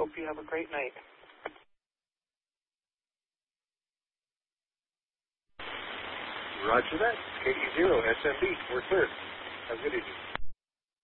hope you have a great night. Roger that. KE0, SMB. We're clear. Have a good evening.